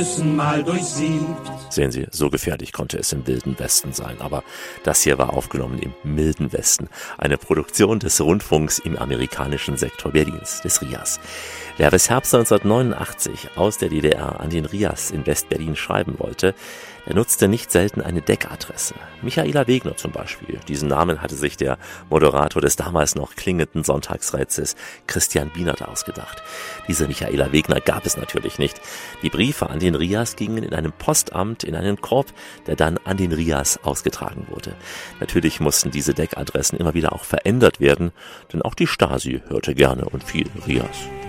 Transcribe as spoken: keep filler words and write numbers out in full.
mal durchsiebt. Sehen Sie, so gefährlich konnte es im Wilden Westen sein. Aber das hier war aufgenommen im Milden Westen. Eine Produktion des Rundfunks im amerikanischen Sektor Berlins, des R I A S. Wer bis Herbst neunzehnhundertneunundachtzig aus der D D R an den R I A S in West-Berlin schreiben wollte, der nutzte nicht selten eine Deckadresse. Michaela Wegner zum Beispiel. Diesen Namen hatte sich der Moderator des damals noch klingenden Sonntagsrätsels Christian Bienert ausgedacht. Diese Michaela Wegner gab es natürlich nicht. Die Briefe an den R I A S gingen in einem Postamt in einen Korb, der dann an den R I A S ausgetragen wurde. Natürlich mussten diese Deckadressen immer wieder auch verändert werden, denn auch die Stasi hörte gerne und viel R I A S.